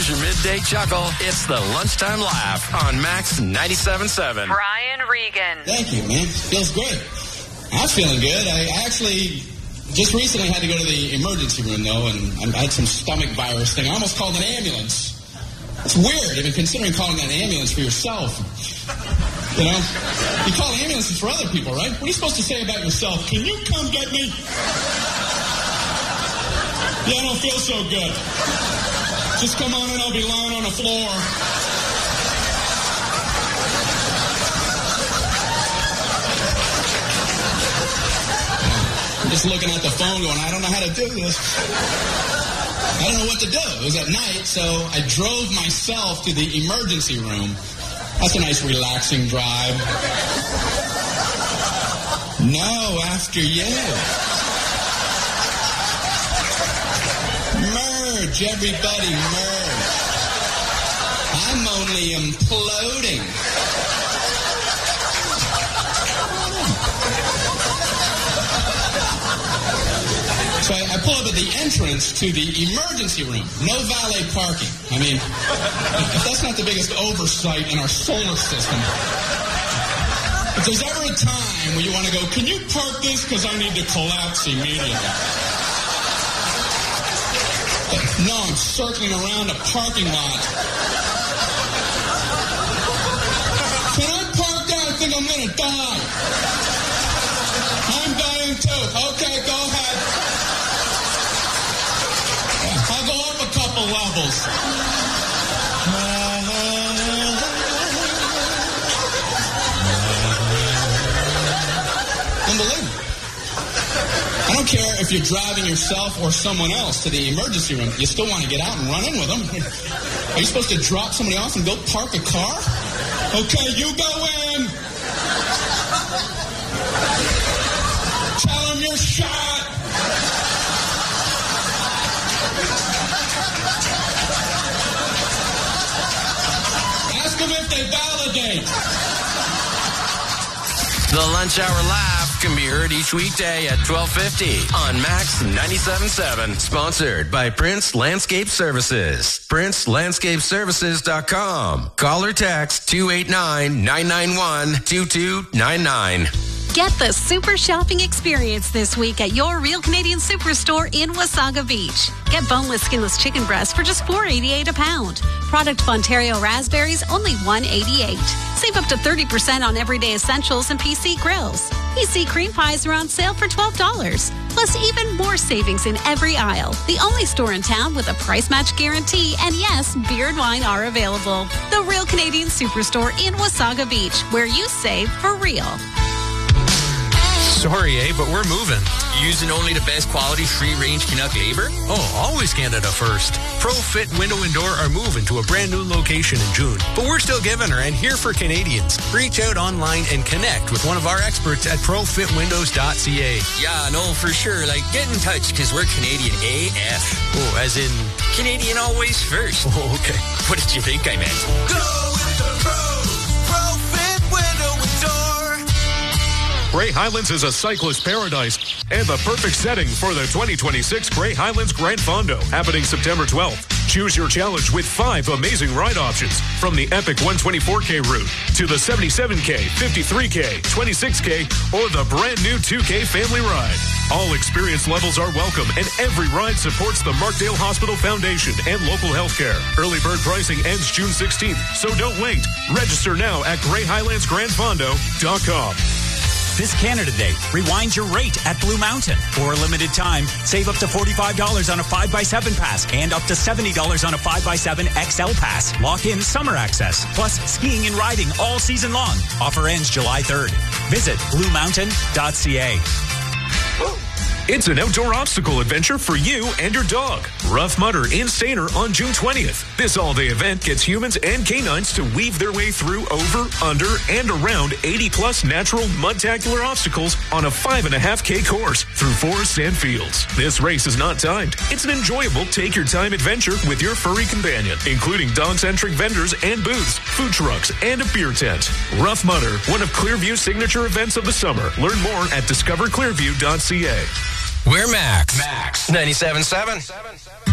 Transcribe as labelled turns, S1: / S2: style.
S1: Here's your midday chuckle. It's the Lunchtime Laugh on Max 97.7.
S2: Brian Regan.
S3: Thank you, man. Feels good. I'm feeling good. I actually just recently had to go to the emergency room, though, and I had some stomach virus thing. I almost called an ambulance. It's weird, even considering calling an ambulance for yourself. You know? You call ambulances for other people, right? What are you supposed to say about yourself? Can you come get me? Yeah, I don't feel so good. Just come on in, I'll be lying on the floor. I'm just looking at the phone going, I don't know how to do this. I don't know what to do. It was at night, so I drove myself to the emergency room. That's a nice relaxing drive. No, after you. Merge, everybody merge. I'm only imploding. So I pull up at the entrance to the emergency room. No valet parking. I mean, if that's not the biggest oversight in our solar system. If there's ever a time where you want to go, can you park this because I need to collapse immediately? But no, I'm circling around a parking lot. Can I park there? I think I'm going to die. I'm dying too. Okay, go ahead. I'll go up a couple levels. Unbelievable. I don't care if you're driving yourself or someone else to the emergency room. You still want to get out and run in with them. Are you supposed to drop somebody off and go park a car? Okay, you go in. Tell them you're shot. Ask them if they validate.
S1: The Lunch Hour Laugh can be heard each weekday at 12:50 on Max 97.7. Sponsored by Prince Landscape Services. PrinceLandscapeServices.com. Call or text 289-991-2299.
S4: Get the super shopping experience this week at your Real Canadian Superstore in Wasaga Beach. Get boneless, skinless chicken breasts for just $4.88 a pound. Product of Ontario raspberries, only $1.88. Save up to 30% on everyday essentials and PC grills. PC cream pies are on sale for $12. Plus, even more savings in every aisle. The only store in town with a price match guarantee. And yes, beer and wine are available. The Real Canadian Superstore in Wasaga Beach, where you save for real.
S5: Sorry, but we're moving.
S6: Using only the best quality free-range Canuck labor?
S5: Oh, always Canada first. ProFit Window and Door are moving to a brand new location in June. But we're still giving her and here for Canadians. Reach out online and connect with one of our experts at profitwindows.ca.
S6: Yeah, no, for sure. Like, get in touch because we're Canadian AF.
S5: Oh, as in?
S6: Canadian always first.
S5: Oh, okay.
S6: What did you think I meant?
S7: Go with the pros. ProFit Window and Door.
S8: Grey Highlands is a cyclist paradise and the perfect setting for the 2026 Grey Highlands Grand Fondo, happening September 12th. Choose your challenge with 5 amazing ride options, from the epic 124K route to the 77K, 53K, 26K, or the brand new 2K family ride. All experience levels are welcome, and every ride supports the Markdale Hospital Foundation and local healthcare. Early bird pricing ends June 16th, so don't wait. Register now at GreyHighlandsGrandFondo.com.
S9: This Canada Day, rewind your rate at Blue Mountain. For a limited time, save up to $45 on a 5x7 pass and up to $70 on a 5x7 XL pass. Lock in summer access, plus skiing and riding all season long. Offer ends July 3rd. Visit bluemountain.ca.
S8: It's an outdoor obstacle adventure for you and your dog. Rough Mudder in Stayner on June 20th. This all-day event gets humans and canines to weave their way through, over, under, and around 80-plus natural mudtacular obstacles on a 5.5K course through forests and fields. This race is not timed. It's an enjoyable take-your-time adventure with your furry companion, including dog-centric vendors and booths, food trucks, and a beer tent. Rough Mudder, one of Clearview's signature events of the summer. Learn more at discoverclearview.ca.
S1: We're Max 97.7.